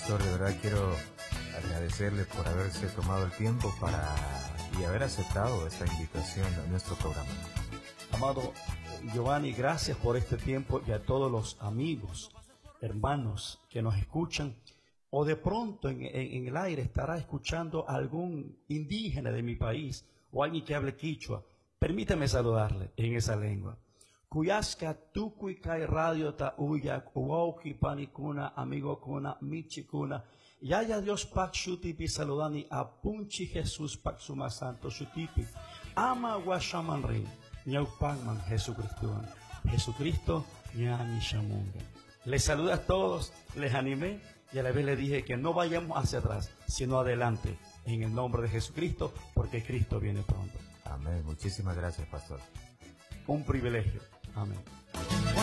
pastor, de verdad quiero agradecerle por haberse tomado el tiempo y haber aceptado esta invitación a nuestro programa. Amado Giovanni, gracias por este tiempo y a todos los amigos, hermanos que nos escuchan, o de pronto en el aire estará escuchando algún indígena de mi país o alguien que hable quichua. Permítame saludarle en esa lengua. Kuyashka tukui kai radio ta uyak uauki panikuna amigo kuna michi kuna yaya Dios pak shutipi saludani a punchi Jesús pak suma santo shutipi ama washamanrin ñaupangman Jesucristo ñani shamunga. Les saluda a todos, les animé y a la vez les dije que no vayamos hacia atrás, sino adelante en el nombre de Jesucristo, porque Cristo viene pronto. Amén. Muchísimas gracias, pastor. Un privilegio. Amén.